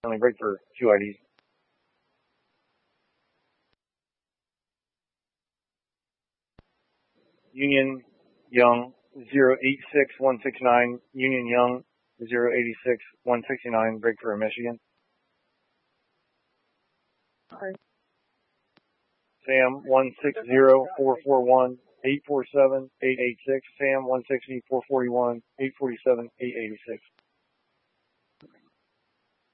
Only break for 2 IDs. Union Young 086169. Union Young 086169. Break for Michigan. Sorry. Sam 160441 847 886. Sam 160 441 847 886.